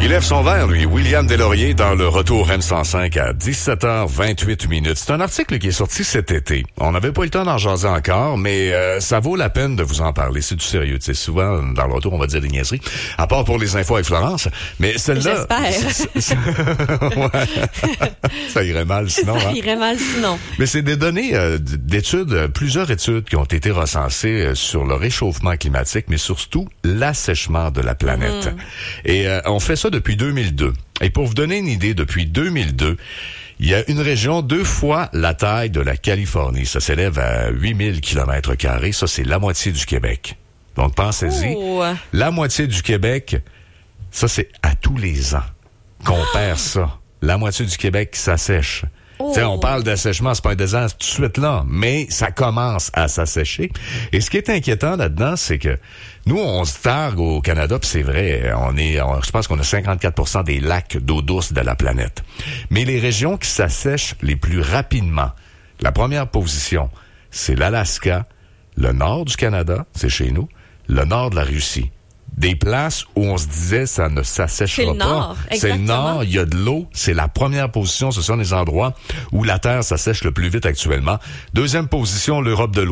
Il lève son verre, lui, William Deslauriers, dans le retour M105 à 17h28. C'est un article qui est sorti cet été. On n'avait pas eu le temps d'en jaser encore, mais ça vaut la peine de vous en parler. C'est du sérieux. Tu sais, souvent, dans le retour, on va dire des niaiseries. À part pour les infos avec Florence. Mais celle-là... J'espère. Ouais. Ça irait mal sinon. Ça irait mal sinon. Mais c'est des données d'études, plusieurs études qui ont été recensées sur le réchauffement climatique, mais surtout l'assèchement de la planète. Et on fait ça depuis 2002. Et pour vous donner une idée, depuis 2002, il y a une région 2 fois la taille de la Californie. Ça s'élève à 8000 km². Ça, c'est la moitié du Québec. Donc, pensez-y. Oh. La moitié du Québec, ça, c'est à tous les ans qu'on perd ça. La moitié du Québec s'assèche. Oh. On parle d'assèchement, c'est pas un désastre tout de suite là, mais ça commence à s'assécher. Et ce qui est inquiétant là-dedans, c'est que nous, on se targue au Canada, puis c'est vrai, je pense qu'on a 54% des lacs d'eau douce de la planète. Mais les régions qui s'assèchent les plus rapidement, la première position, c'est l'Alaska, le nord du Canada, c'est chez nous, le nord de la Russie. Des places où on se disait ça ne s'assèchera pas. Nord, c'est le nord, il y a de l'eau, c'est la première position, ce sont les endroits où la terre s'assèche le plus vite actuellement. Deuxième position, l'Europe de l'Ouest.